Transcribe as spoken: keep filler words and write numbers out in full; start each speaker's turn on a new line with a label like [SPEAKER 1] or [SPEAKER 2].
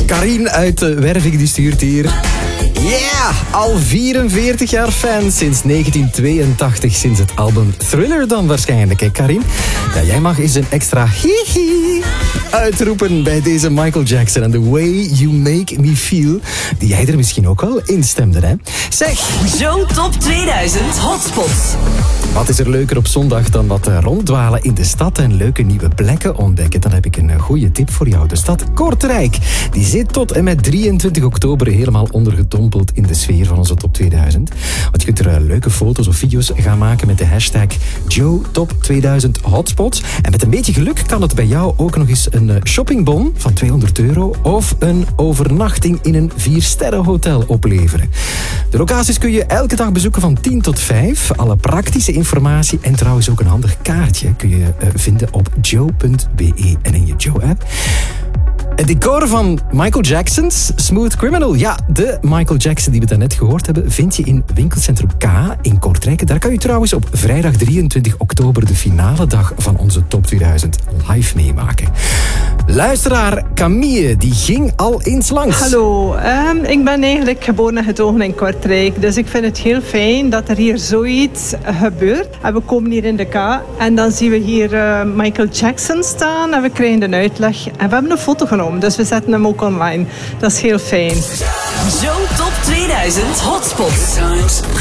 [SPEAKER 1] Karin uit de Wervik die stuurt hier. Yeah! Al vierenveertig jaar fan sinds negentien tweeëntachtig, sinds het album Thriller dan waarschijnlijk, hè Karin? Ja, jij mag eens een extra hihi uitroepen bij deze Michael Jackson en The Way You Make Me Feel, die jij er misschien ook wel instemde, hè? Zeg!
[SPEAKER 2] Zo Top tweeduizend Hotspots.
[SPEAKER 1] Wat is er leuker op zondag dan wat ronddwalen in de stad en leuke nieuwe plekken ontdekken? Dan heb ik een goede tip voor jou. De stad Kortrijk, die zit tot en met drieëntwintig oktober helemaal ondergedompeld in de sfeer van onze Top tweeduizend. Want je kunt er leuke foto's of video's gaan maken met de hashtag Joe Top tweeduizend Hotspots. En met een beetje geluk kan het bij jou ook nog eens een shoppingbon van tweehonderd euro of een overnachting in een vier-sterren-hotel opleveren. De locaties kun je elke dag bezoeken van tien tot vijf. Alle praktische informatie en trouwens ook een handig kaartje kun je uh, vinden op joe punt b e en in je Joe-app. Het decor van Michael Jackson's Smooth Criminal. Ja, de Michael Jackson die we daarnet gehoord hebben, vind je in winkelcentrum K in Kortrijk. Daar kan je trouwens op vrijdag drieëntwintig oktober, de finale dag van onze Top tweeduizend, live meemaken. Luisteraar Camille, die ging al eens langs.
[SPEAKER 3] Hallo, um, ik ben eigenlijk geboren en getogen in Kortrijk. Dus ik vind het heel fijn dat er hier zoiets gebeurt. En we komen hier in de K en dan zien we hier uh, Michael Jackson staan en we krijgen een uitleg. En we hebben een foto genomen, dus we zetten hem ook online. Dat is heel fijn.
[SPEAKER 2] Zo Top tweeduizend Hotspots.